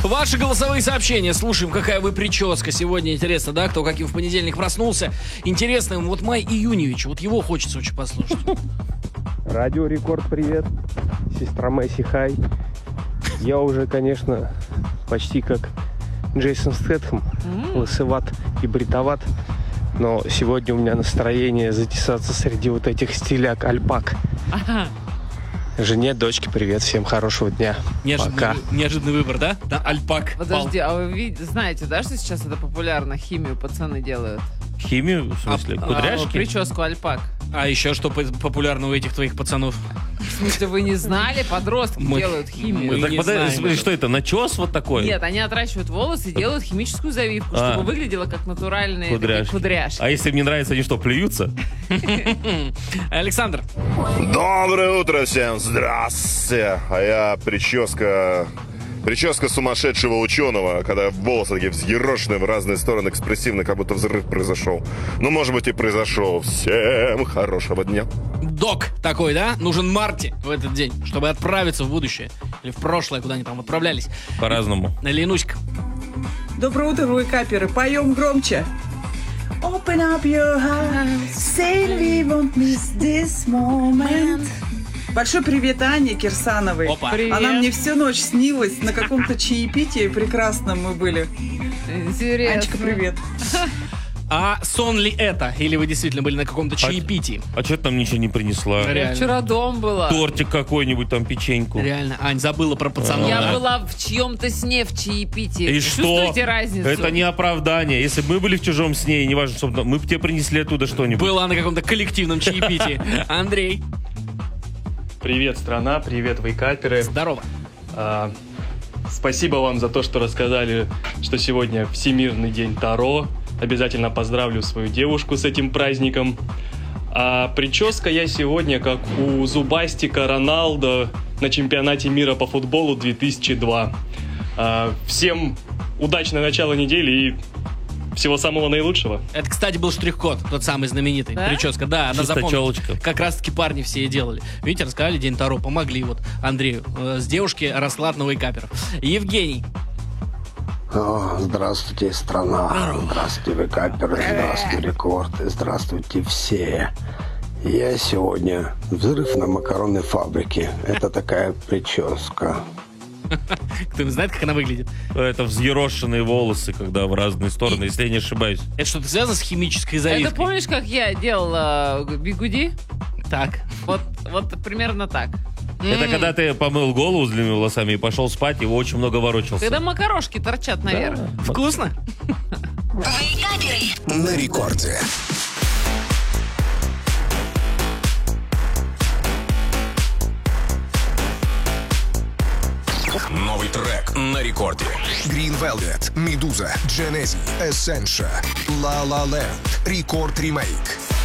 Ваши голосовые сообщения. Слушаем, какая вы прическа сегодня. Интересно, да, кто каким в понедельник проснулся. Интересно, вот Май Июньевич, вот его хочется очень послушать. Радио Рекорд, привет. Сестра Мэсси, хай. Я уже, конечно, почти как Джейсон Стэтхэм. Лысоват и бритоват. Но сегодня у меня настроение затесаться среди вот этих стиляк альпак. Ага. Жене, дочке, привет. Всем хорошего дня. Пока. Неожиданный выбор, да? Да, альпак. Подожди, а вы знаете, да, что сейчас это популярно? Химию пацаны делают. Химию, в смысле, кудряшки? Прическу альпак. А еще что популярно у этих твоих пацанов? В смысле, вы не знали? Подростки делают химию. мы Так не подожди, знаем. что это, начес вот такой? Нет, они отращивают волосы и делают химическую завивку, чтобы выглядело как натуральные Кудряшки. кудряшки. А если им не нравится, они что, плюются? Александр. Доброе утро всем, здравствуйте. А я прическа сумасшедшего ученого, когда волосы такие взъерошены в разные стороны, экспрессивно, как будто взрыв произошел. Ну, может быть, и произошел. Всем хорошего дня. Док такой, да? Нужен Марти в этот день, чтобы отправиться в будущее. Или в прошлое, куда они там отправлялись. По-разному. Ленуська. Доброе утро, вейкаперы. Поем громче. Open up your heart, say we won't miss this moment. Большой привет Ане Кирсановой. Опа. Привет. Она мне всю ночь снилась. На каком-то чаепитии прекрасном мы были. Интересно. Анечка, привет. А сон ли это? Или вы действительно были на каком-то чаепитии? А что ты там ничего не принесла? Реально. Я вчера дом была. Тортик какой-нибудь, там печеньку. Реально. Ань, забыла про пацанов. Я да? была в чьем-то сне в чаепитии. И что? Чувствуете разницу? Это не оправдание. Если бы мы были в чужом сне, и неважно, что мы бы тебе принесли оттуда что-нибудь. Была на каком-то коллективном чаепитии. Андрей. Привет, страна, привет, вейкаперы. Здорово. Спасибо вам за то, что рассказали, что сегодня Всемирный день Таро. Обязательно поздравлю свою девушку с этим праздником. А прическа я сегодня как у зубастика Роналдо на чемпионате мира по футболу 2002. Всем удачное начало недели и всего самого наилучшего. Это, кстати, был штрих-код, тот самый знаменитый. Да? Прическа, да, она Чисто запомнилась. челочка. Как раз-таки парни все и делали. Видите, рассказали День Таро, помогли вот Андрею. С девушки расклад на вейкаперов. Евгений. Здравствуйте, страна. Здравствуйте, вейкаперы. Здравствуйте, рекорды. Здравствуйте все. Я сегодня взрыв на макаронной фабрике. Это такая прическа. Кто-нибудь знает, как она выглядит? Это взъерошенные волосы, когда в разные стороны, если я не ошибаюсь. Это что-то связано с химической завивкой? Это помнишь, как я делала бигуди? Так. Вот примерно так. Это когда ты помыл голову с длинными волосами и пошел спать, его очень много ворочался. Когда макарошки торчат наверх. Вкусно? На рекорде. Новый трек на рекорде. Green Velvet, Meduza, Genesi, Essentia, La La Land, Рекорд ремейк.